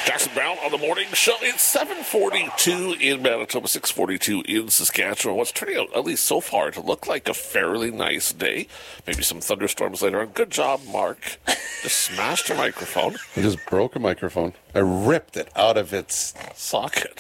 Jackson Brown on the morning show. It's 7:42 in Manitoba, 6:42 in Saskatchewan. What's turning out, at least so far, to look like a fairly nice day. Maybe some thunderstorms later on. Good job, Mark. Just smashed your microphone. I just broke a microphone. I ripped it out of its socket.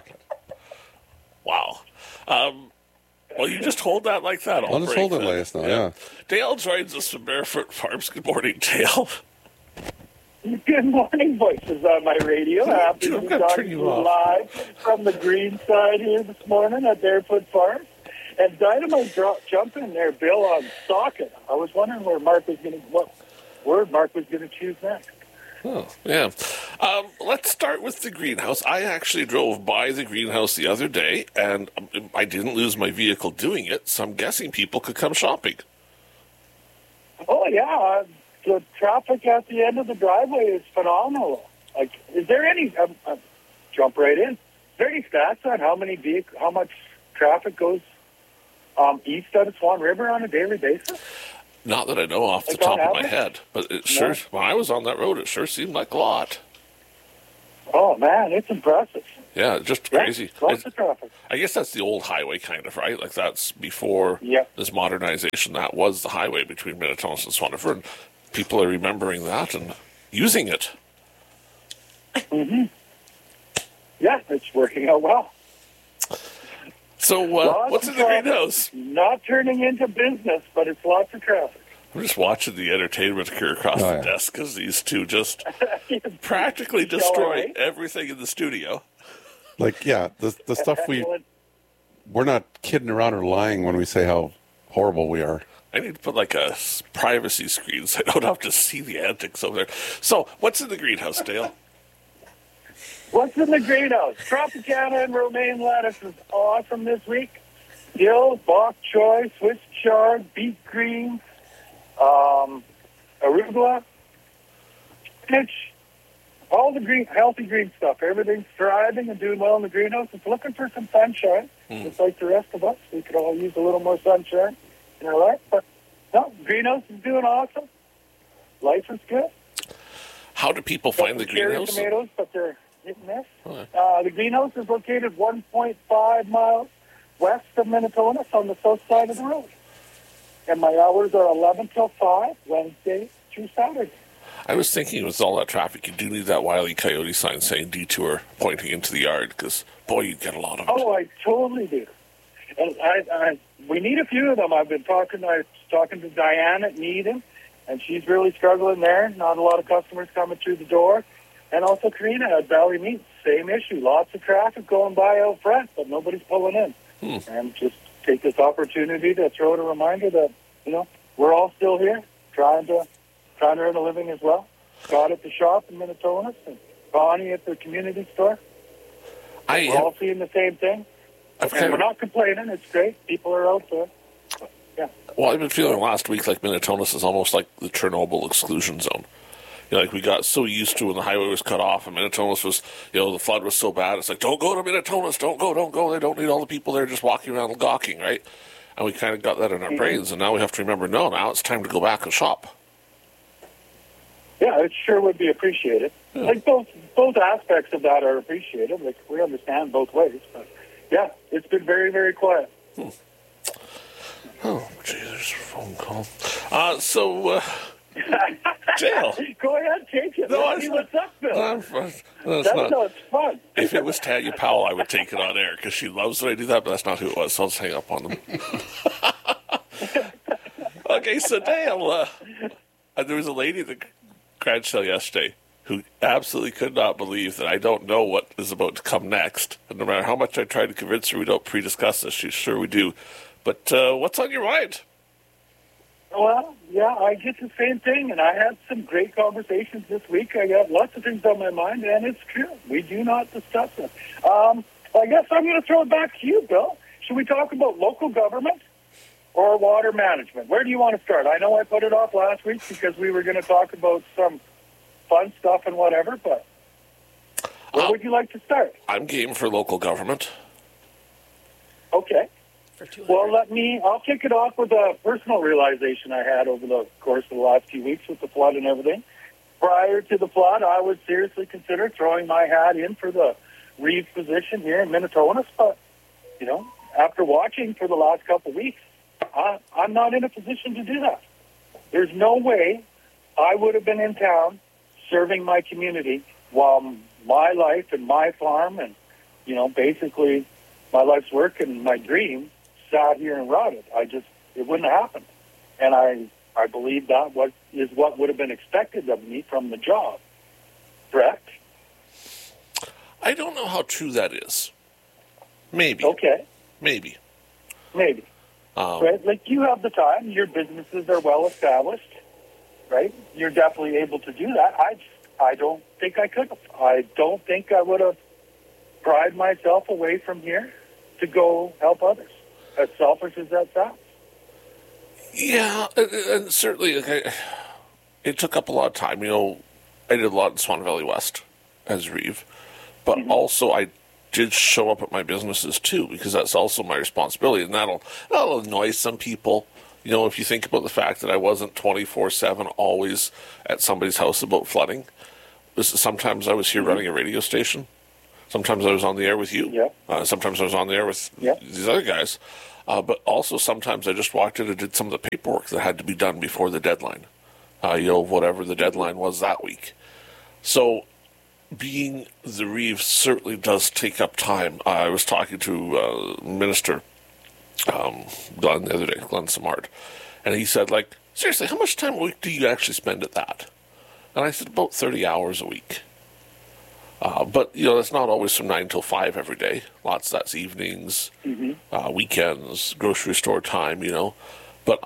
Wow. Well, you just hold that like that. I'll just hold it like this now, yeah. Dale joins us from Barefoot Farms. Good morning, Dale. Good morning, voices on my radio. Happy to be talking to you live from the green side here this morning at Barefoot Farms. And Dynamite jump in there, Bill, on socket. I was wondering what word Mark was going to choose next. Oh, yeah. Let's start with the greenhouse. I actually drove by the greenhouse the other day, and I didn't lose my vehicle doing it, so I'm guessing people could come shopping. Oh, yeah. The traffic at the end of the driveway is phenomenal. Like, is there any? Jump right in. Is there any stats on how much traffic goes east out of Swan River on a daily basis? Not that I know off the top of my head, but it sure. When I was on that road, it sure seemed like a lot. Oh man, it's impressive. Yeah, just crazy. Lots of traffic. I guess that's the old highway, kind of, right? Like that's before this modernization. That was the highway between Minnetonka and Swan River. And people are remembering that and using it. Mm-hmm. Yeah, it's working out well. So what's in the greenhouse? Not turning into business, but it's lots of traffic. I'm just watching the entertainment occur across the desk because these two just practically destroy everything in the studio. Like, yeah, the stuff we're not kidding around or lying when we say how horrible we are. I need to put like a privacy screen so I don't have to see the antics over there. So, what's in the greenhouse, Dale? What's in the greenhouse? Tropicana and romaine lettuce is awesome this week. Dill, bok choy, Swiss chard, beet greens, arugula, spinach, all the healthy green stuff. Everything's thriving and doing well in the greenhouse. It's looking for some sunshine, just like the rest of us. We could all use a little more sunshine in our life. But no, greenhouse is doing awesome. Life is good. How do people find the greenhouse? Tomatoes, but they're hit and miss. The greenhouse is located 1.5 miles west of Minnetonka on the south side of the road. And my hours are 11 till 5, Wednesday through Saturday. I was thinking with all that traffic, you do need that Wile E. Coyote sign saying detour pointing into the yard because, boy, you get a lot of it. Oh, I totally do. And we need a few of them. I was talking to Diane at Needham, and she's really struggling there. Not a lot of customers coming through the door. And also Karina at Valley Meats, same issue. Lots of traffic going by out front, but nobody's pulling in. And just take this opportunity to throw out a reminder that, we're all still here, trying to earn a living as well. Scott at the shop in Minnetonka and Bonnie at the community store. We're all seeing the same thing. And we're not complaining. It's great. People are out there. But, yeah. Well, I've been feeling last week like Minnetonka is almost like the Chernobyl exclusion zone. Like we got so used to when the highway was cut off and Minnetonka was, the flood was so bad. It's like, don't go to Minnetonka, don't go. They don't need all the people there just walking around and gawking, right? And we kind of got that in our brains, and now we have to remember, now it's time to go back and shop. Yeah, it sure would be appreciated. Yeah. Like both aspects of that are appreciated. Like we understand both ways, but yeah, it's been very, very quiet. Oh, gee, there's a phone call. Dale. Go ahead, take it. No, see what's up, Bill. That's not fun. If it was Tanya Powell, I would take it on air because she loves when I do that, but that's not who it was, so I'll just hang up on them. Okay, so Dale, there was a lady at the garage sale yesterday who absolutely could not believe that I don't know what is about to come next. And no matter how much I try to convince her we don't pre-discuss this, she's sure we do. But what's on your mind? Well, yeah, I get the same thing, and I had some great conversations this week. I got lots of things on my mind, and it's true. We do not discuss it. I guess I'm going to throw it back to you, Bill. Should we talk about local government or water management? Where do you want to start? I know I put it off last week because we were going to talk about some fun stuff and whatever, but where would you like to start? I'm game for local government. Okay. Well, I'll kick it off with a personal realization I had over the course of the last few weeks with the flood and everything. prior to the flood, I would seriously consider throwing my hat in for the Reeve position here in Minnetonka. But, after watching for the last couple of weeks, I'm not in a position to do that. There's no way I would have been in town serving my community while my life and my farm and, basically my life's work and my dream sat here and rotted. It wouldn't have happened. And I believe that is what would have been expected of me from the job. Correct? I don't know how true that is. Maybe. Okay. Maybe. Right? Like, you have the time. Your businesses are well established, right? You're definitely able to do that. I don't think I could have. I don't think I would have pried myself away from here to go help others, as selfish as that sounds. Yeah, and certainly it took up a lot of time. I did a lot in Swan Valley West as Reeve, but also I did show up at my businesses too, because that's also my responsibility, and that'll annoy some people. If you think about the fact that I wasn't 24/7 always at somebody's house about flooding. Sometimes I was here running a radio station. Sometimes I was on the air with you. Yeah. Sometimes I was on the air with these other guys. But also sometimes I just walked in and did some of the paperwork that had to be done before the deadline. Whatever the deadline was that week. So being the Reeve certainly does take up time. I was talking to Minister Glenn the other day, Glenn Samard, and he said, seriously, how much time a week do you actually spend at that? And I said, about 30 hours a week. But, that's not always from 9 till 5 every day. Lots that's evenings, weekends, grocery store time, But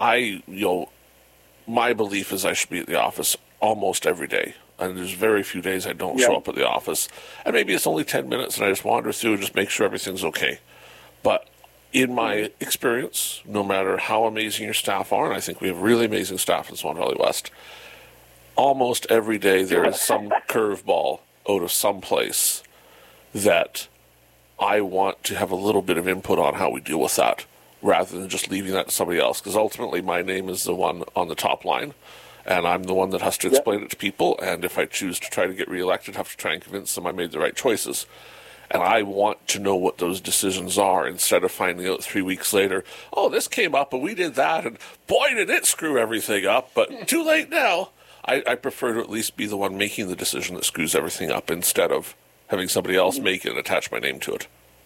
my belief is I should be at the office almost every day. And there's very few days I don't show up at the office. And maybe it's only 10 minutes and I just wander through and just make sure everything's okay. But in my experience, no matter how amazing your staff are, and I think we have really amazing staff in Swan Valley West, almost every day there is some curveball out of some place that I want to have a little bit of input on how we deal with that, rather than just leaving that to somebody else. Because ultimately my name is the one on the top line, and I'm the one that has to explain it to people, and if I choose to try to get reelected, I have to try and convince them I made the right choices. And I want to know what those decisions are, instead of finding out 3 weeks later, oh, this came up and we did that, and boy, did it screw everything up, but too late now. I prefer to at least be the one making the decision that screws everything up, instead of having somebody else make it and attach my name to it.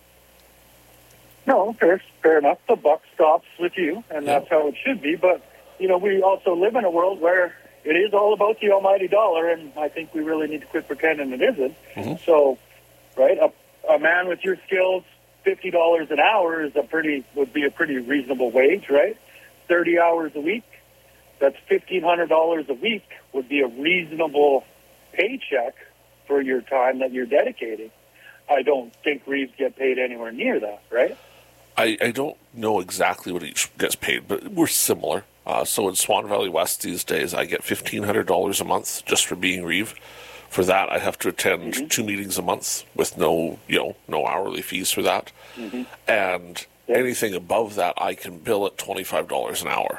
No, fair enough. The buck stops with you, and that's how it should be. But, we also live in a world where it is all about the almighty dollar, and I think we really need to quit pretending it isn't. So, right, a man with your skills, $50 an hour would be a pretty reasonable wage, right? 30 hours a week, that's $1,500 a week would be a reasonable paycheck for your time that you're dedicating. I don't think Reeves get paid anywhere near that, right? I don't know exactly what each gets paid, but we're similar. So in Swan Valley West these days, I get $1,500 a month just for being Reeve. For that, I have to attend 2 meetings a month with no hourly fees for that. And anything above that, I can bill at $25 an hour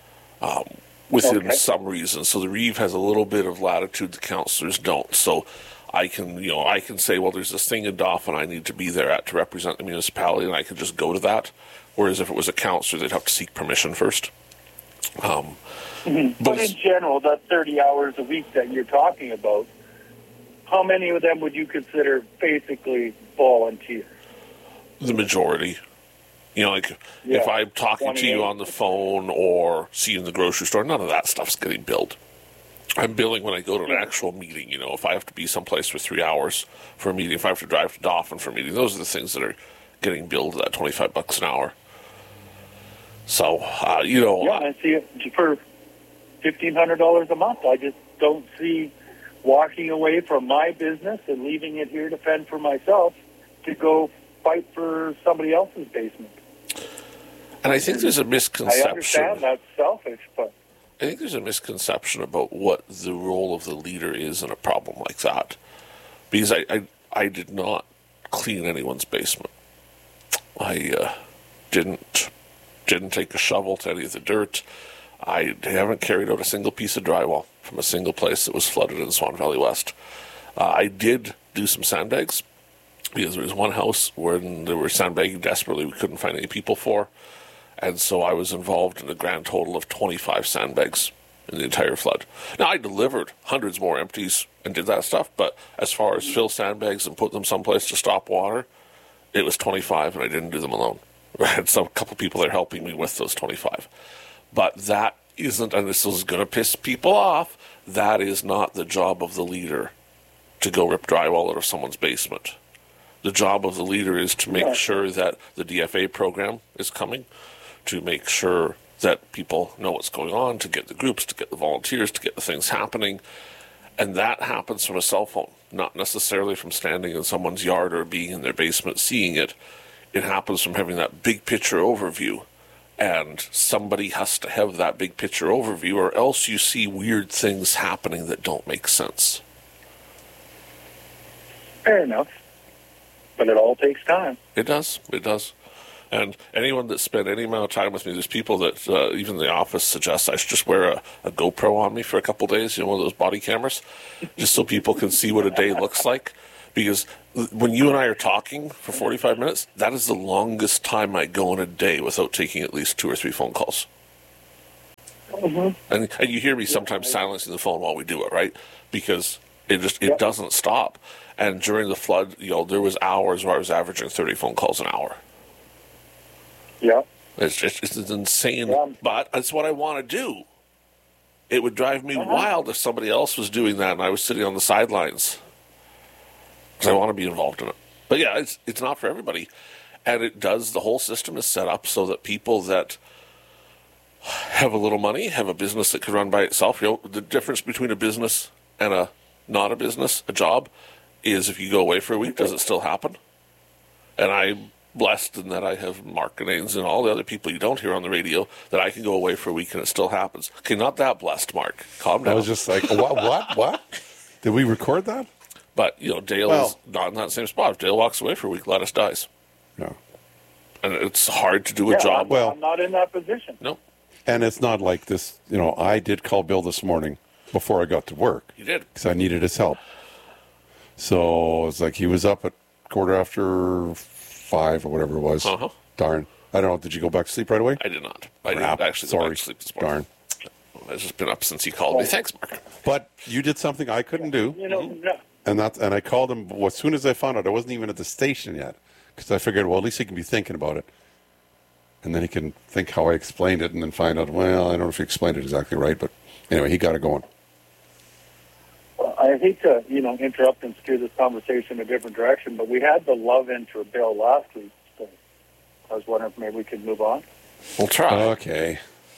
within some reason. So the Reeve has a little bit of latitude the councillors don't. So I can say, well, there's this thing in Dauphin I need to be there to represent the municipality, and I can just go to that. Whereas if it was a councillor, they'd have to seek permission first. But in general, that 30 hours a week that you're talking about, how many of them would you consider basically volunteer? The majority. If I'm talking to you on the phone or see you in the grocery store, none of that stuff's getting billed. I'm billing when I go to an actual meeting. If I have to be someplace for 3 hours for a meeting, if I have to drive to Dauphin for a meeting, those are the things that are getting billed at $25 an hour. So, I see it for $1,500 a month. I just don't see walking away from my business and leaving it here to fend for myself to go fight for somebody else's basement. And I think there's a misconception. I understand that's selfish, but I think there's a misconception about what the role of the leader is in a problem like that. Because I did not clean anyone's basement. I didn't take a shovel to any of the dirt. I haven't carried out a single piece of drywall. from a single place that was flooded in Swan Valley West. I did do some sandbags because there was one house where they were sandbagging desperately. We couldn't find any people for. And so I was involved in a grand total of 25 sandbags in the entire flood. Now, I delivered hundreds more empties and did that stuff, but as far as fill sandbags and put them someplace to stop water, it was 25, and I didn't do them alone. I had a couple people there helping me with those 25. But that isn't, and this is going to piss people off, that is not the job of the leader to go rip drywall out of someone's basement. The job of the leader is to make sure that the DFA program is coming, to make sure that people know what's going on, to get the groups, to get the volunteers, to get the things happening. And that happens from a cell phone, not necessarily from standing in someone's yard or being in their basement seeing it. It happens from having that big picture overview. And somebody has to have that big picture overview, or else you see weird things happening that don't make sense. Fair enough. But it all takes time. It does. It does. And anyone that spent any amount of time with me, there's people that even the office suggests I should just wear a GoPro on me for a couple days, one of those body cameras, just so people can see what a day looks like. Because when you and I are talking for 45 minutes, that is the longest time I go in a day without taking at least 2 or 3 phone calls. Mm-hmm. And you hear me sometimes silencing the phone while we do it, right? Because it doesn't stop. And during the flood, there was hours where I was averaging 30 phone calls an hour. Yeah. It's insane, but it's what I want to do. It would drive me wild if somebody else was doing that and I was sitting on the sidelines, because I want to be involved in it. But yeah, it's not for everybody. And the whole system is set up so that people that have a little money, have a business that could run by itself, the difference between a business and not a business, a job, is if you go away for a week, does it still happen? And I'm blessed in that I have Mark and Ains and all the other people you don't hear on the radio that I can go away for a week and it still happens. Okay, not that blessed, Mark. Calm down. I was just like, what? Did we record that? But, Dale is not in that same spot. If Dale walks away for a week, Gladys dies. No. And it's hard to do a job. I'm not in that position. No. And it's not like this, I did call Bill this morning before I got to work. You did. Because I needed his help. So it's like he was up at 5:15 or whatever it was. Uh-huh. Darn. I don't know. Did you go back to sleep right away? I did not. I didn't actually go back to sleep this morning. Darn. I've just been up since he called me. Thanks, Mark. But you did something I couldn't do. No. And I called him as soon as I found out. I wasn't even at the station yet, because I figured, well, at least he can be thinking about it, and then he can think how I explained it, and then find out. Well, I don't know if he explained it exactly right, but anyway, he got it going. Well, I hate to interrupt and steer this conversation in a different direction, but we had the love in for Bill last week. So I was wondering if maybe we could move on. We'll try. Okay.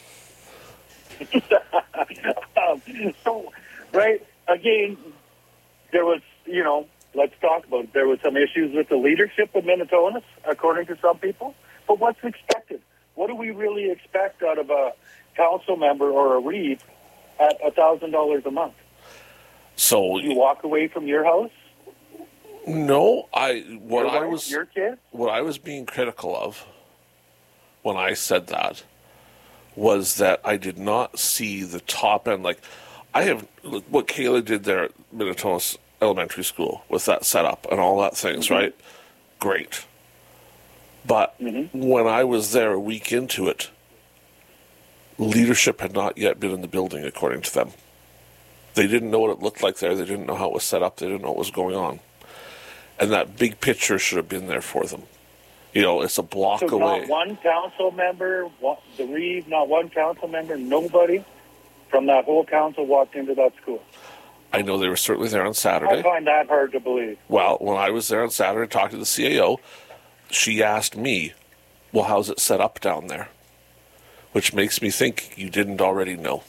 So, right again. There was, let's talk about it. There was some issues with the leadership of Minnetonus, according to some people. But what's expected? What do we really expect out of a council member or a reeve at $1,000 a month? So you walk away from your house? No, what I was being critical of when I said that was that I did not see the top end. Like, what Kayla did there at Minnetonus Elementary School with that setup and all that things, right? Great. But when I was there a week into it, leadership had not yet been in the building, according to them. They didn't know what it looked like there. They didn't know how it was set up. They didn't know what was going on. And that big picture should have been there for them. It's a block away. Not one council member, the reeve, not one council member, nobody from that whole council walked into that school. I know they were certainly there on Saturday. I find that hard to believe. Well, when I was there on Saturday talking to the CAO, she asked me, well, how's it set up down there? Which makes me think you didn't already know.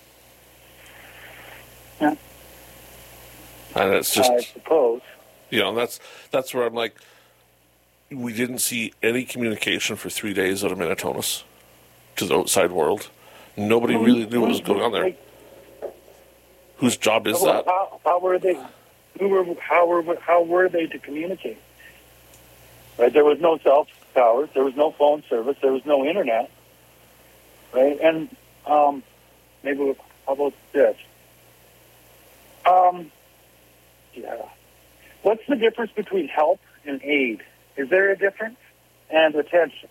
Yeah. And it's just, I suppose. That's where I'm like, we didn't see any communication for 3 days out of Minnetonus to the outside world. Nobody really knew what was going on there. Whose job is that? How were they? How were they to communicate? Right, there was no cell towers, there was no phone service, there was no internet. Right, and how about this? Yeah. What's the difference between help and aid? Is there a difference? And attention.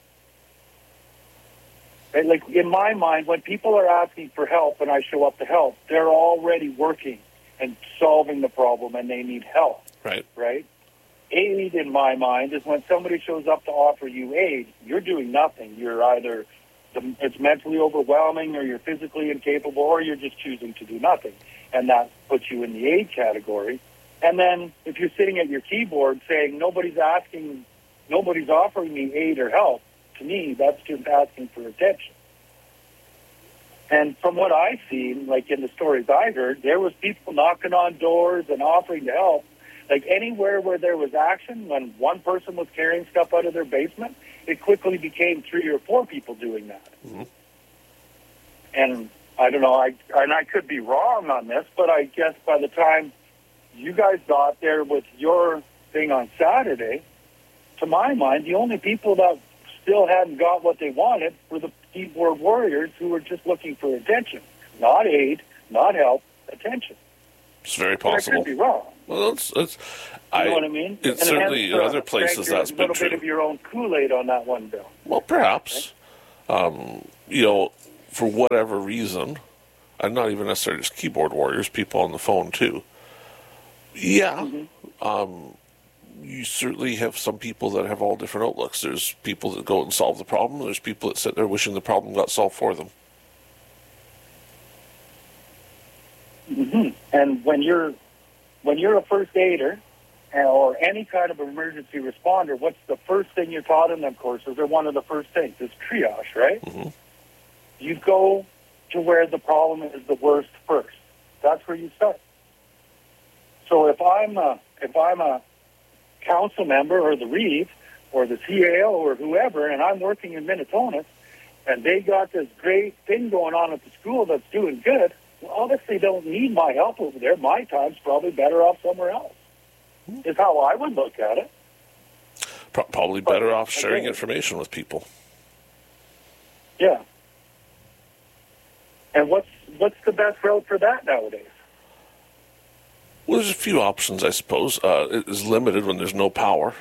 Right? Like, in my mind, when people are asking for help and I show up to help, they're already working and solving the problem and they need help. Right. Right? Aid, in my mind, is when somebody shows up to offer you aid, you're doing nothing. You're either it's mentally overwhelming, or you're physically incapable, or you're just choosing to do nothing. And that puts you in the aid category. And then if you're sitting at your keyboard saying nobody's offering me aid or help, to me, that's just asking for attention. And from what I've seen, like in the stories I heard, there was people knocking on doors and offering to help. Like anywhere where there was action, when one person was carrying stuff out of their basement, it quickly became 3 or 4 people doing that. Mm-hmm. And I don't know, I could be wrong on this, but I guess by the time you guys got there with your thing on Saturday, to my mind, the only people that still hadn't got what they wanted were the keyboard warriors who were just looking for attention. Not aid, not help, attention. It's very But I possible. could be wrong. Well, You know what I mean? It's And certainly hence, in other places that's been a little bit true. of your own Kool-Aid on that one, Bill. Well, perhaps. For whatever reason, and not even necessarily just keyboard warriors, people on the phone too. Yeah. You certainly have some people that have all different outlooks. There's people that go and solve the problem. There's people that sit there wishing the problem got solved for them. Mm-hmm. And when you're a first aider or any kind of emergency responder, what's the first thing you're taught in them courses, or one of the first things? Is triage, right? Mm-hmm. You go to where the problem is the worst first. That's where you start. So if I'm a council member or the Reeve or the CAO or whoever, and I'm working in Minnetonka, and they got this great thing going on at the school that's doing good, well, obviously don't need my help over there. My time's probably better off somewhere else, is how I would look at it. Probably better off sharing information with people. Yeah. And what's the best route for that nowadays? Well, there's a few options, I suppose. It is limited when there's no power.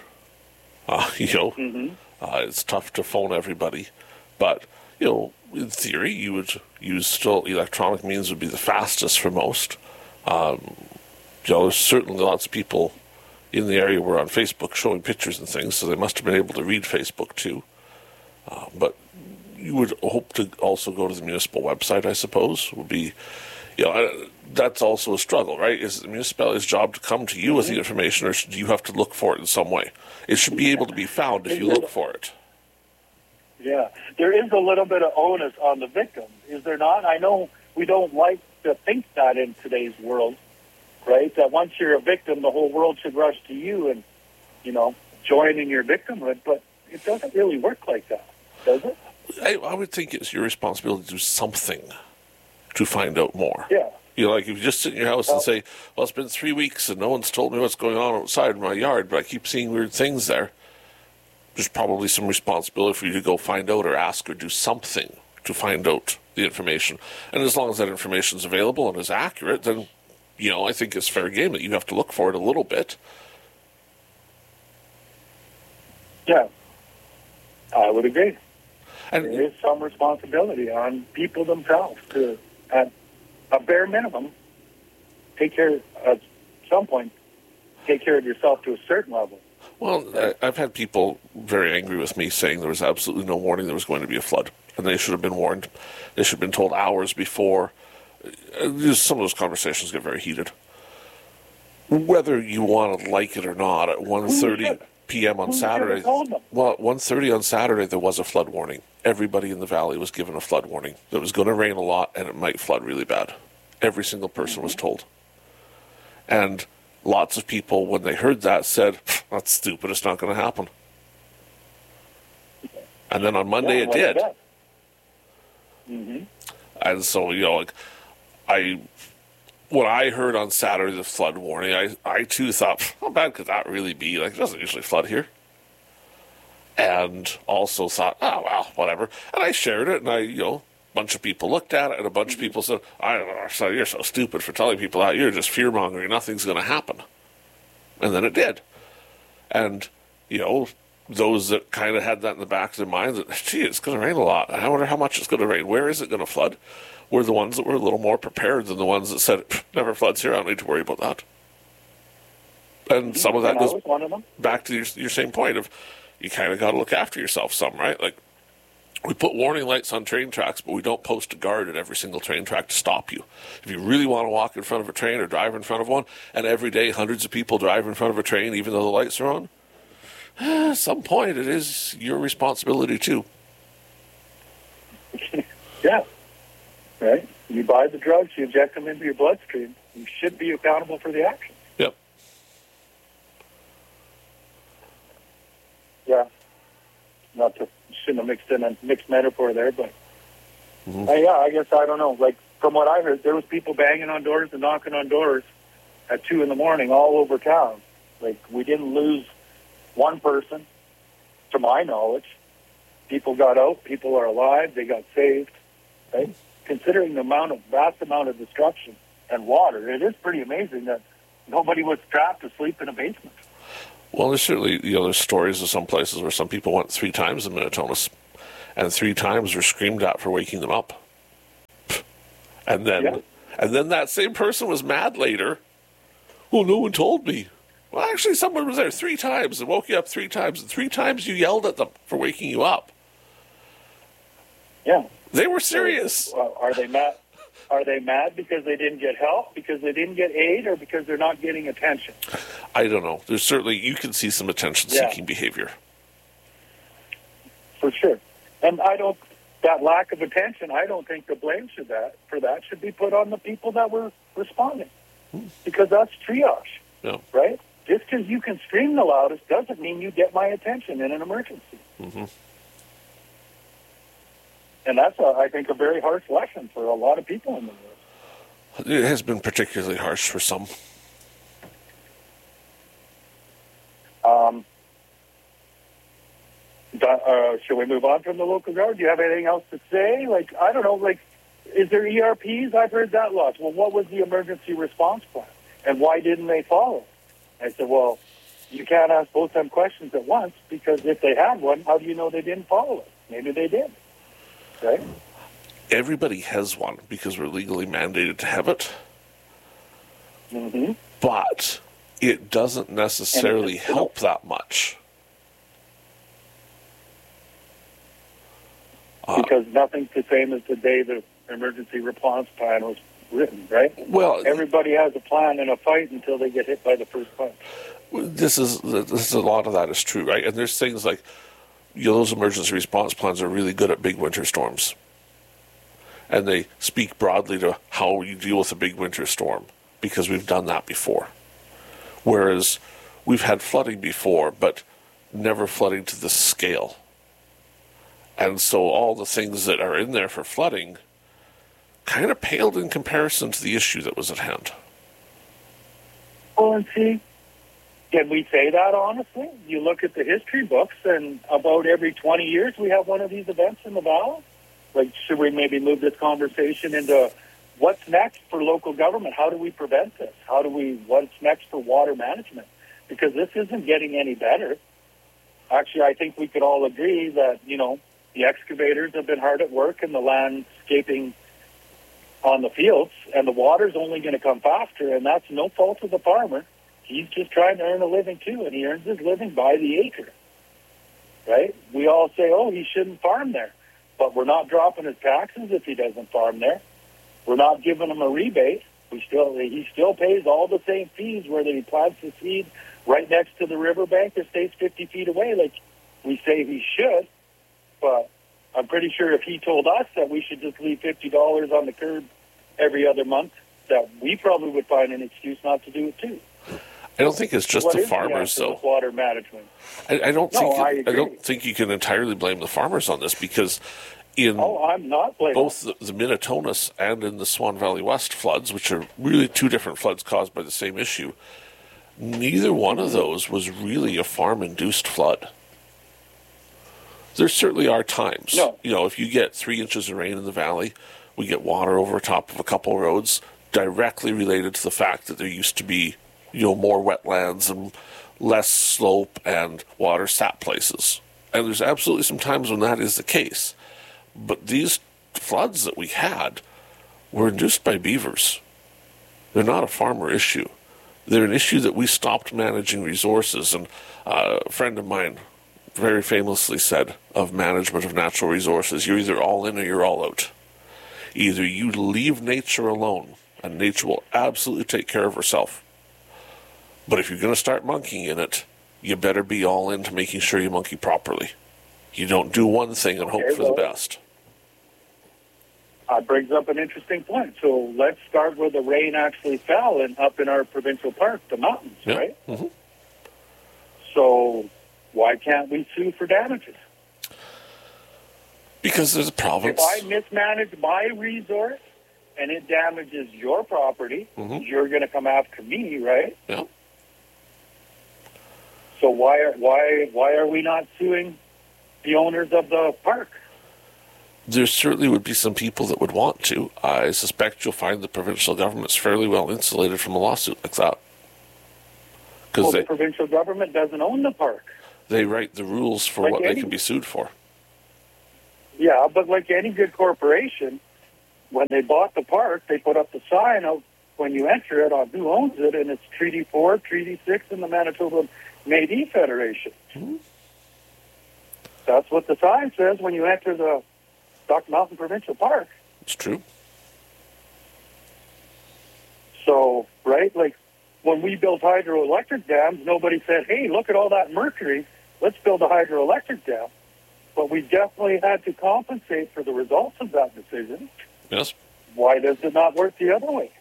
It's tough to phone everybody. But, in theory, you would use still electronic means would be the fastest for most. There's certainly lots of people in the area were on Facebook showing pictures and things, so they must have been able to read Facebook too. But you would hope to also go to the municipal website, I suppose, would be, that's also a struggle, right? Is it the municipality's job to come to you with the information, or do you have to look for it in some way? It should be able to be found if you look for it. Yeah. There is a little bit of onus on the victim, is there not? I know we don't like to think that in today's world, right? That once you're a victim, the whole world should rush to you and, join in your victimhood, but it doesn't really work like that, does it? I would think it's your responsibility to do something to find out more. Yeah. Like if you just sit in your house and say, well, it's been 3 weeks and no one's told me what's going on outside my yard, but I keep seeing weird things there. There's probably some responsibility for you to go find out or ask or do something to find out the information. And as long as that information is available and is accurate, then, I think it's fair game that you have to look for it a little bit. Yeah. I would agree. And there is some responsibility on people themselves to, at a bare minimum, at some point, take care of yourself to a certain level. Well, I've had people very angry with me saying there was absolutely no warning there was going to be a flood, and they should have been warned. They should have been told hours before. Some of those conversations get very heated. Whether you want to like it or not, at 1:30 p.m. on Saturday, well, at 1:30 on Saturday, there was a flood warning. Everybody in the valley was given a flood warning. It was going to rain a lot, and it might flood really bad. Every single person was told. And lots of people, when they heard that, said, that's stupid, it's not going to happen. And then on Monday it did. Mm-hmm. And so, when I heard on Saturday the flood warning, I too thought, how bad could that really be? It doesn't usually flood here. And also thought, oh, well, whatever. And I shared it, and I, bunch of people looked at it, and a bunch of people said, so you're so stupid for telling people that. You're just fear-mongering. Nothing's going to happen. And then it did. And, those that kind of had that in the back of their minds, that, gee, it's going to rain a lot. I wonder how much it's going to rain. Where is it going to flood? Were the ones that were a little more prepared than the ones that said, it never floods here. I don't need to worry about that. And some of that goes back to your same point of you kind of got to look after yourself some, right? Like, we put warning lights on train tracks, but we don't post a guard at every single train track to stop you. If you really want to walk in front of a train or drive in front of one, and every day hundreds of people drive in front of a train even though the lights are on, at some point it is your responsibility too. Yeah. Right? You buy the drugs, you inject them into your bloodstream. You should be accountable for the action. Yep. Yeah. Not to shouldn't have mixed in a mixed metaphor there, but I guess I don't know. Like from what I heard, there was people banging on doors and knocking on doors at 2 a.m. all over town. Like we didn't lose one person, to my knowledge. People got out. People are alive. They got saved. Right? Considering the vast amount of destruction and water, it is pretty amazing that nobody was trapped asleep in a basement. Well, there's certainly, there's stories of some places where some people went 3 times in Minnetonka, and 3 times were screamed at for waking them up. And then that same person was mad later. Oh, no one told me. Well, actually, someone was there 3 times and woke you up 3 times, and 3 times you yelled at them for waking you up. Yeah. They were serious. Are they mad? Are they mad because they didn't get help, because they didn't get aid, or because they're not getting attention? I don't know. There's certainly, you can see some attention-seeking behavior. For sure. And that lack of attention, I don't think the blame for that should be put on the people that were responding. Because that's triage, right? Just because you can scream the loudest doesn't mean you get my attention in an emergency. Mm-hmm. And that's, I think, a very harsh lesson for a lot of people in the world. It has been particularly harsh for some. Should we move on from the local guard? Do you have anything else to say? Like, I don't know, like, is there ERPs? I've heard that lots. Well, what was the emergency response plan? And why didn't they follow? I said, well, you can't ask both them questions at once, because if they had one, how do you know they didn't follow it? Maybe they did. Right? Everybody has one because we're legally mandated to have it. Mm-hmm. But it doesn't necessarily help that much. Because nothing's the same as the day the emergency response plan was written, right? Well, everybody has a plan in a fight until they get hit by the first punch. This is a lot of that is true, right? And there's things like, those emergency response plans are really good at big winter storms. And they speak broadly to how you deal with a big winter storm, because we've done that before. Whereas we've had flooding before, but never flooding to this scale. And so all the things that are in there for flooding kind of paled in comparison to the issue that was at hand. Well, and see, can we say that honestly? You look at the history books, and about every 20 years we have one of these events in the valley. Like, should we maybe move this conversation into what's next for local government? How do we prevent this? What's next for water management? Because this isn't getting any better. Actually, I think we could all agree that, the excavators have been hard at work and the landscaping on the fields, and the water's only going to come faster, and that's no fault of the farmer. He's just trying to earn a living too, and he earns his living by the acre, right? We all say, oh, he shouldn't farm there, but we're not dropping his taxes if he doesn't farm there. We're not giving him a rebate. He still pays all the same fees whether he plants the seed right next to the riverbank or stays 50 feet away like we say he should. But I'm pretty sure if he told us that we should just leave $50 on the curb every other month, that we probably would find an excuse not to do it too. I don't think it's just the farmers, though. Water management. I don't think you can entirely blame the farmers on this, because in I'm not blaming both the Minnetonka and in the Swan Valley West floods, which are really 2 different floods caused by the same issue, neither one of those was really a farm-induced flood. There certainly are times. No. If you get 3 inches of rain in the valley, we get water over top of a couple roads directly related to the fact that there used to be, more wetlands and less slope and water sat places. And there's absolutely some times when that is the case. But these floods that we had were induced by beavers. They're not a farmer issue. They're an issue that we stopped managing resources. And a friend of mine very famously said of management of natural resources, you're either all in or you're all out. Either you leave nature alone, and nature will absolutely take care of herself. But if you're going to start monkeying in it, you better be all in to making sure you monkey properly. You don't do one thing and hope for the best. Brings up an interesting point. So let's start where the rain actually fell and up in our provincial park, the mountains, right? Mm-hmm. So why can't we sue for damages? Because there's a province. If I mismanage my resource and it damages your property, you're going to come after me, right? Yeah. So why are we not suing the owners of the park? There certainly would be some people that would want to. I suspect you'll find the provincial government's fairly well insulated from a lawsuit like that. Because the provincial government doesn't own the park. They write the rules for what they can be sued for. Yeah, but like any good corporation, when they bought the park, they put up the sign of when you enter it on who owns it, and it's Treaty 4, Treaty 6, and the Manitoba Métis Federation. Mm-hmm. That's what the sign says when you enter the Stock Mountain Provincial Park. It's true. So, right, like when we built hydroelectric dams, nobody said, hey, look at all that mercury, let's build a hydroelectric dam. But we definitely had to compensate for the results of that decision. Yes. Why does it not work the other way?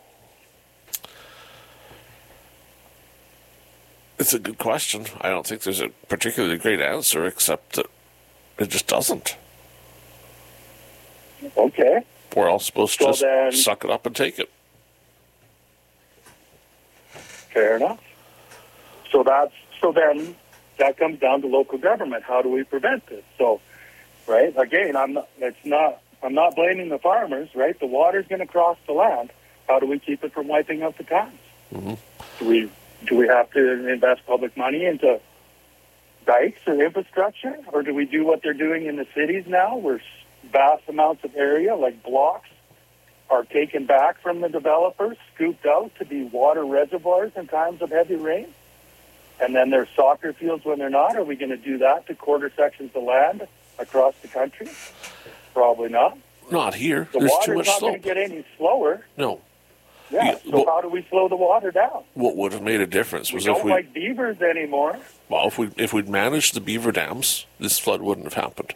It's a good question. I don't think there's a particularly great answer, except that it just doesn't. Okay. We're all supposed to just suck it up and take it. Fair enough. So then that comes down to local government. How do we prevent this? So, right, again, I'm not blaming the farmers, right? The water's going to cross the land. How do we keep it from wiping out the towns? Mm-hmm. Do we have to invest public money into dikes or infrastructure, or do we do what they're doing in the cities now, where vast amounts of area, like blocks, are taken back from the developers, scooped out to be water reservoirs in times of heavy rain? And then there's soccer fields when they're not. Are we going to do that to quarter sections of land across the country? Probably not. Not here. The There's too water's much not slope. going to get any slower. No. Yeah, so how do we slow the water down? What would have made a difference was we don't like beavers anymore. Well, if we'd managed the beaver dams, this flood wouldn't have happened.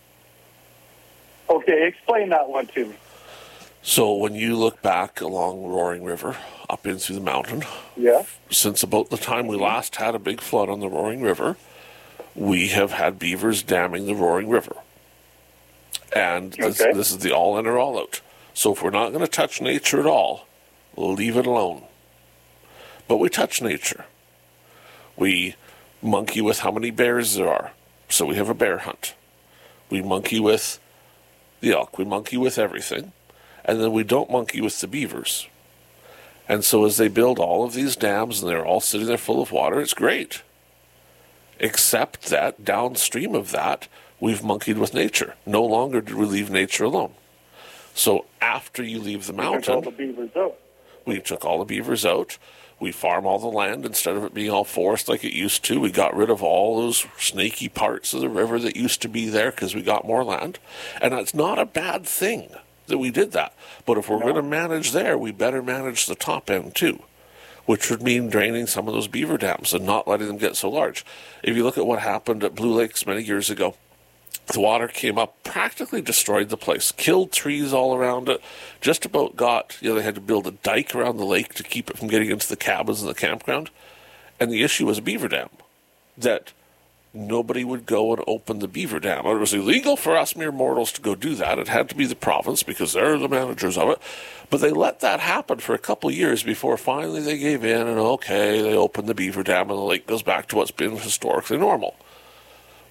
Okay, explain that one to me. So when you look back along Roaring River, up in through the mountain, since about the time we last had a big flood on the Roaring River, we have had beavers damming the Roaring River. And this is the all in or all out. So if we're not going to touch nature at all, leave it alone. But we touch nature. We monkey with how many bears there are. So we have a bear hunt. We monkey with the elk. We monkey with everything. And then we don't monkey with the beavers. And so as they build all of these dams and they're all sitting there full of water, it's great. Except that downstream of that, we've monkeyed with nature. No longer do we leave nature alone. So after you leave the mountain, we took all the beavers out. We farm all the land instead of it being all forest like it used to. We got rid of all those snaky parts of the river that used to be there because we got more land. And it's not a bad thing that we did that. But if we're going to manage there, we better manage the top end too, which would mean draining some of those beaver dams and not letting them get so large. If you look at what happened at Blue Lakes many years ago, the water came up, practically destroyed the place, killed trees all around it, just about got, they had to build a dike around the lake to keep it from getting into the cabins and the campground. And the issue was a beaver dam, that nobody would go and open the beaver dam. It was illegal for us mere mortals to go do that. It had to be the province because they're the managers of it. But they let that happen for a couple of years before finally they gave in and they opened the beaver dam and the lake goes back to what's been historically normal.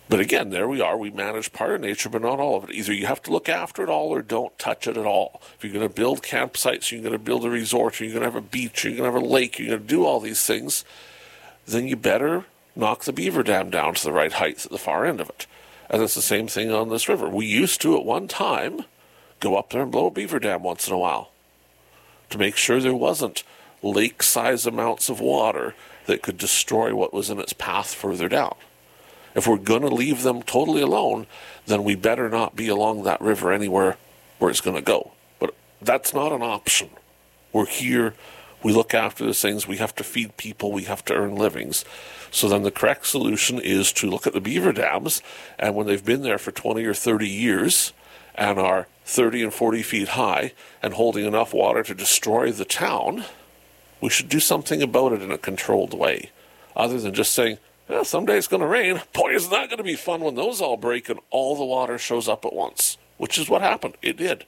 But again, there we are. We manage part of nature, but not all of it. Either you have to look after it all or don't touch it at all. If you're going to build campsites, you're going to build a resort, you're going to have a beach, you're going to have a lake, you're going to do all these things, then you better knock the beaver dam down to the right height at the far end of it. And it's the same thing on this river. We used to, at one time, go up there and blow a beaver dam once in a while to make sure there wasn't lake-size amounts of water that could destroy what was in its path further down. If we're going to leave them totally alone, then we better not be along that river anywhere where it's going to go. But that's not an option. We're here, we look after these things, we have to feed people, we have to earn livings. So then the correct solution is to look at the beaver dams, and when they've been there for 20 or 30 years and are 30 and 40 feet high and holding enough water to destroy the town, we should do something about it in a controlled way, other than just saying, well, someday it's going to rain. Boy, isn't that going to be fun when those all break and all the water shows up at once, which is what happened. It did.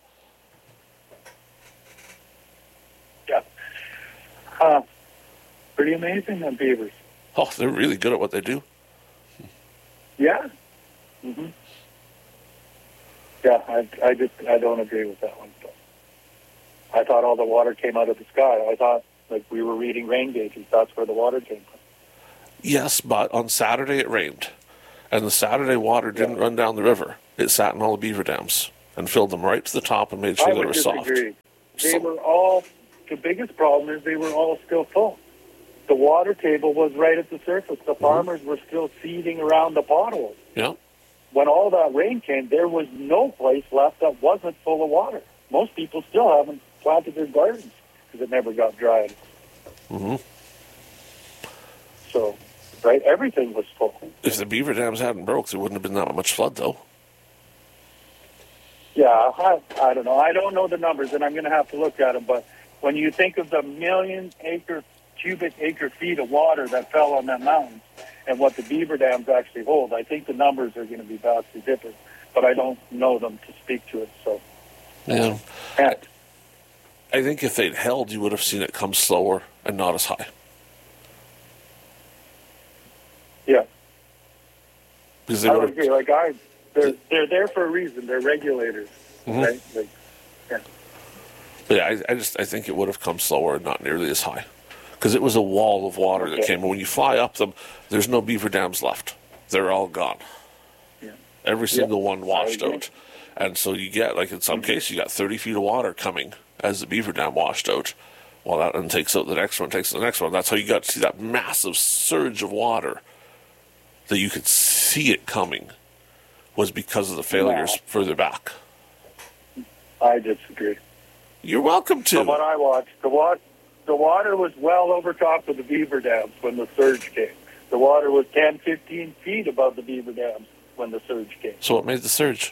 Yeah. Pretty amazing, them beavers. Oh, they're really good at what they do. Yeah. Mm-hmm. Yeah, I don't agree with that one. So. I thought all the water came out of the sky. I thought, like, we were reading rain gauges. That's where the water came from. Yes, but on Saturday it rained, and the Saturday water didn't run down the river. It sat in all the beaver dams and filled them right to the top and made sure they were soft. They were all, the biggest problem is they were all still full. The water table was right at the surface. The farmers were still seeding around the potholes. Yeah. When all that rain came, there was no place left that wasn't full of water. Most people still haven't planted their gardens because it never got dried. Mm-hmm. So, right, everything was full. If the beaver dams hadn't broke, there wouldn't have been that much flood, though. Yeah, I don't know. I don't know the numbers, and I'm going to have to look at them. But when you think of the cubic acre feet of water that fell on that mountain and what the beaver dams actually hold, I think the numbers are going to be vastly different. But I don't know them to speak to it. So, yeah. I think if they'd held, you would have seen it come slower and not as high. Yeah. Because I would agree. They're there for a reason. They're regulators, right? Like, yeah. But yeah, I think it would have come slower and not nearly as high. Because it was a wall of water that came. And when you fly up them, there's no beaver dams left. They're all gone. Yeah. Every single one washed out. And so you get, like in some cases, you got 30 feet of water coming as the beaver dam washed out. Well, that one takes out the next one, takes out the next one. That's how you got to see that massive surge of water that you could see it coming was because of the failures further back. I disagree. You're welcome to. From what I watched, the water was well over top of the beaver dams when the surge came. The water was 10, 15 feet above the beaver dams when the surge came. So what made the surge?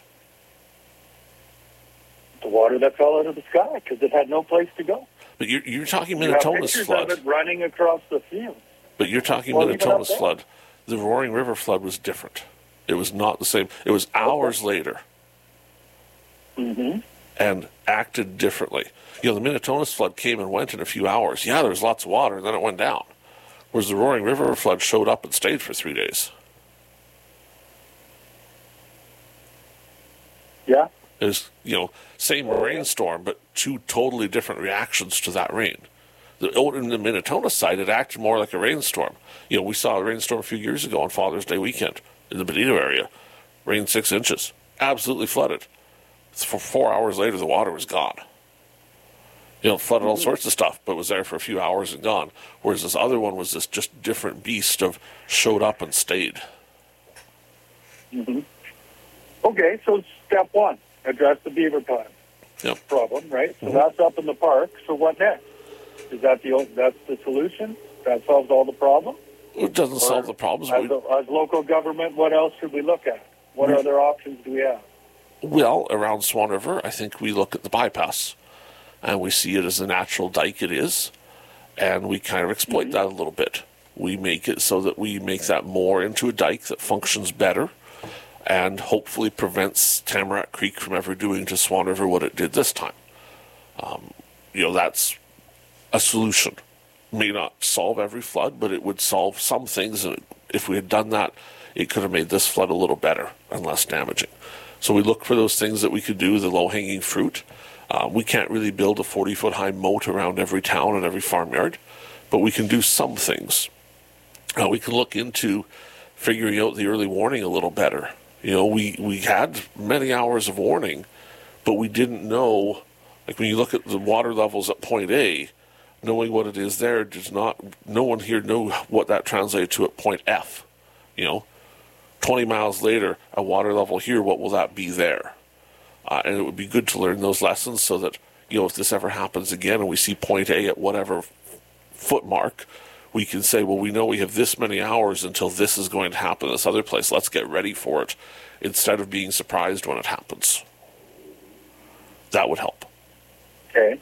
The water that fell out of the sky because it had no place to go. But you're talking You have Minnetonka's pictures flood. of it running across the field. But you're talking Well, Minnetonka's even up flood. The Roaring River flood was different. It was not the same. It was hours later. Mm-hmm. And acted differently. You know, the Minnetonka's flood came and went in a few hours. Yeah, there was lots of water, and then it went down. Whereas the Roaring River flood showed up and stayed for 3 days. Yeah. It was, same rainstorm, but two totally different reactions to that rain. In the Minnetonka side, it acted more like a rainstorm. We saw a rainstorm a few years ago on Father's Day weekend in the Benito area. Rained 6 inches. Absolutely flooded. For 4 hours later, the water was gone. Flooded all sorts of stuff, but was there for a few hours and gone. Whereas this other one was this just different beast of showed up and stayed. Mm-hmm. Okay, so step one, address the beaver pond problem, right? So that's up in the park. So what next? Is that's the solution? That solves all the problems? It doesn't solve the problems. As local government, what else should we look at? What other options do we have? Well, around Swan River, I think we look at the bypass, and we see it as a natural dike it is, and we kind of exploit that a little bit. We make it so that we make that more into a dike that functions better, and hopefully prevents Tamarack Creek from ever doing to Swan River what it did this time. That's a solution. May not solve every flood, but it would solve some things, and it if we had done that, it could have made this flood a little better and less damaging. So we look for those things that we could do, the low-hanging fruit. We can't really build a 40-foot high moat around every town and every farmyard, but we can do some things. We can look into figuring out the early warning a little better. We had many hours of warning, but we didn't know, like when you look at the water levels at point A, knowing what it is there does not, no one here knew what that translated to at point F. 20 miles later, a water level here, what will that be there? And it would be good to learn those lessons so that, if this ever happens again and we see point A at whatever foot mark, we can say, well, we know we have this many hours until this is going to happen in this other place. Let's get ready for it instead of being surprised when it happens. That would help. Okay.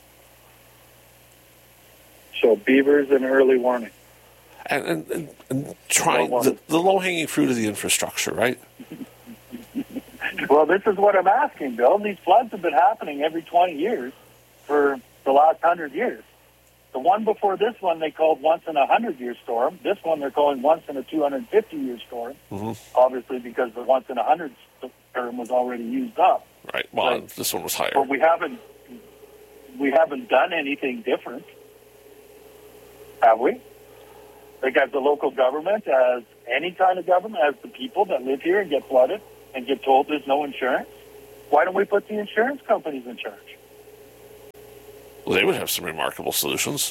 So beavers and early warning. And trying the low-hanging fruit of the infrastructure, right? Well, this is what I'm asking, Bill. These floods have been happening every 20 years for the last 100 years. The one before this one they called once in a 100-year storm. This one they're calling once in a 250-year storm, obviously because the once in a 100 term was already used up. Right. Well, this one was higher. But we haven't done anything different, have we? Like as the local government, as any kind of government, as the people that live here and get flooded and get told there's no insurance, why don't we put the insurance companies in charge? Well, they would have some remarkable solutions.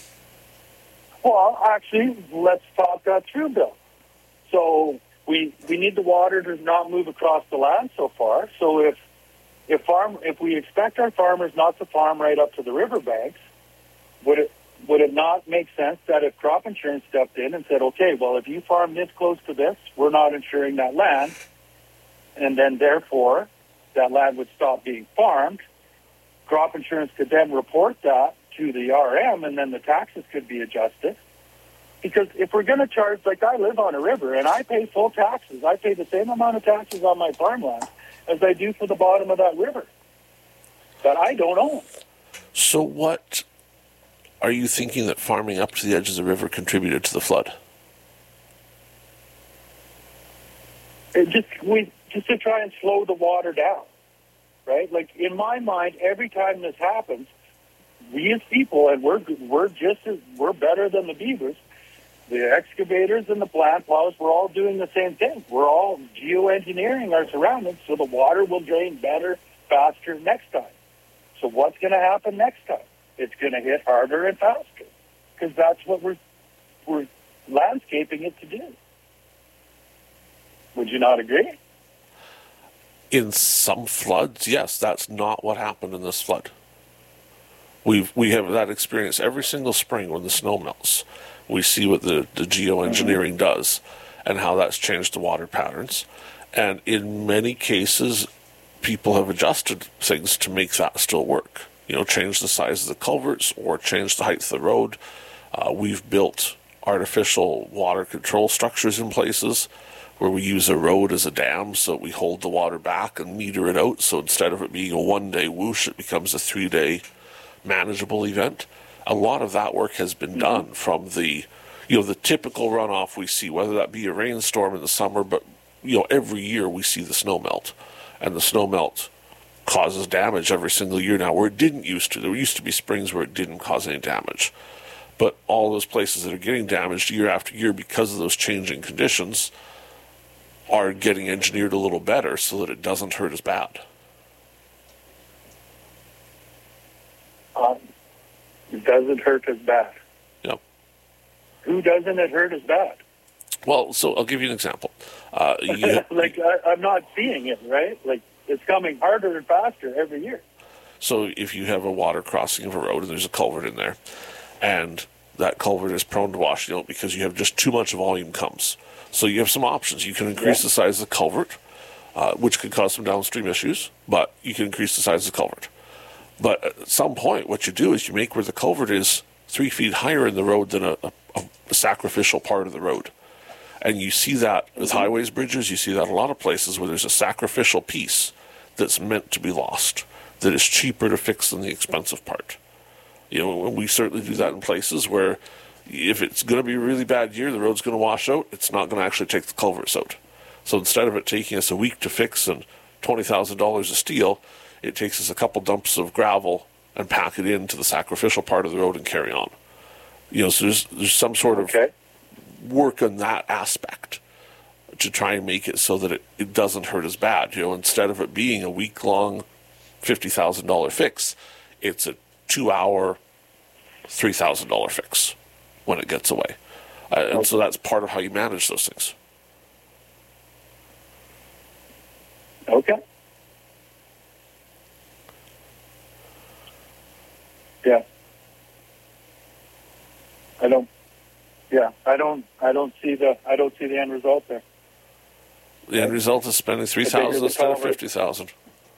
Well, actually, let's talk that through, Bill. So we need the water to not move across the land so far. So if we expect our farmers not to farm right up to the riverbanks, would it not make sense that if crop insurance stepped in and said, okay, well, if you farm this close to this, we're not insuring that land, and then therefore that land would stop being farmed. Crop insurance could then report that to the RM, and then the taxes could be adjusted. Because if we're going to charge, like I live on a river, and I pay full taxes. I pay the same amount of taxes on my farmland as I do for the bottom of that river that I don't own. So what are you thinking that farming up to the edge of the river contributed to the flood? Just to try and slow the water down, right? Like in my mind, every time this happens, we as people, and we're better than the beavers. The excavators and the plant plows, we're all doing the same thing. We're all geoengineering our surroundings so the water will drain better, faster next time. So what's going to happen next time? It's going to hit harder and faster because that's what we're landscaping it to do. Would you not agree? In some floods, yes, that's not what happened in this flood. We have that experience every single spring when the snow melts. We see what the geoengineering does and how that's changed the water patterns. And in many cases, people have adjusted things to make that still work. Change the size of the culverts or change the height of the road. We've built artificial water control structures in places where we use a road as a dam so we hold the water back and meter it out. So instead of it being a one-day whoosh, it becomes a 3-day manageable event. A lot of that work has been done from the typical runoff we see, whether that be a rainstorm in the summer, but every year we see the snow melt, and the snow melt causes damage every single year now where it didn't used to. There used to be springs where it didn't cause any damage. But all those places that are getting damaged year after year because of those changing conditions are getting engineered a little better so that it doesn't hurt as bad. It doesn't hurt as bad. Yep. Who doesn't it hurt as bad? Well, so I'll give you an example. I'm not seeing it, right? Like, it's coming harder and faster every year. So if you have a water crossing of a road and there's a culvert in there, and that culvert is prone to washing out because you have just too much volume comes. So you have some options. You can increase the size of the culvert, which could cause some downstream issues, but you can increase the size of the culvert. But at some point, what you do is you make where the culvert is 3 feet higher in the road than a sacrificial part of the road. And you see that with highways, bridges, you see that a lot of places where there's a sacrificial piece that's meant to be lost, that is cheaper to fix than the expensive part. And we certainly do that in places where if it's going to be a really bad year, the road's going to wash out. It's not going to actually take the culverts out. So instead of it taking us a week to fix and $20,000 of steel, it takes us a couple dumps of gravel and pack it into the sacrificial part of the road and carry on. So there's some sort of work on that aspect to try and make it so that it doesn't hurt as bad. Instead of it being a week-long $50,000 fix, it's a 2-hour $3,000 fix when it gets away. And so that's part of how you manage those things. Okay. Yeah. I don't see the end result there. The end result is spending $3,000 instead of $50,000.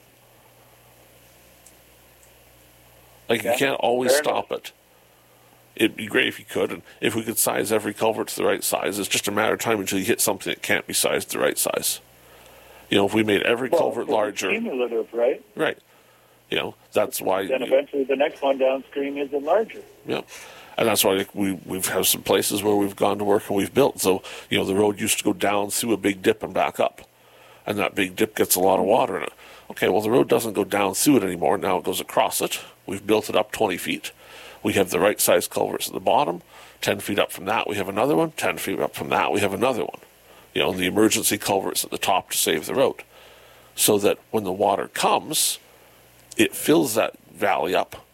You can't always stop it. It'd be great if you could, and if we could size every culvert to the right size. It's just a matter of time until you hit something that can't be sized the right size. If we made every culvert larger, cumulative, right? Right. That's why. Then eventually the next one downstream isn't larger. Yeah. And that's why we've had some places where we've gone to work and we've built. So, the road used to go down through a big dip and back up. And that big dip gets a lot of water in it. Okay, well, the road doesn't go down through it anymore. Now it goes across it. We've built it up 20 feet. We have the right size culverts at the bottom. 10 feet up from that, we have another one. 10 feet up from that, we have another one. The emergency culverts at the top to save the road. So that when the water comes, it fills that valley up